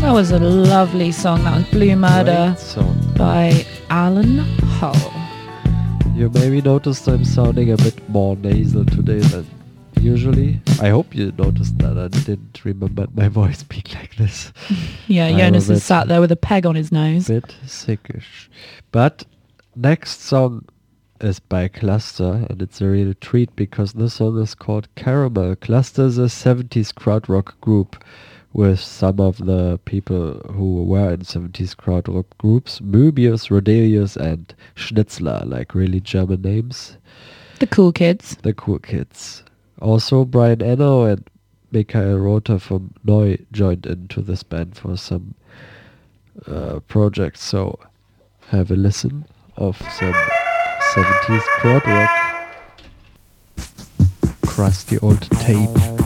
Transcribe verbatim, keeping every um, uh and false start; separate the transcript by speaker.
Speaker 1: That was a lovely song. That was Blue Murder by Alan Hull.
Speaker 2: You maybe noticed I'm sounding a bit more nasal today than usually. I hope you noticed that. I didn't remember my voice being like this.
Speaker 1: Yeah, Jonas is sat there with a peg on his nose.
Speaker 2: A bit sickish. But next song is by Cluster, and it's a real treat because this song is called Caramel. Cluster is a seventies krautrock group with some of the people who were in seventies krautrock groups, Möbius, Rodelius and Schnitzler, like really German names.
Speaker 1: The cool kids.
Speaker 2: The cool kids. Also Brian Eno and Michael Rother from Neu joined into this band for some uh, projects, so have a listen of some seventies krautrock. Crusty old tape.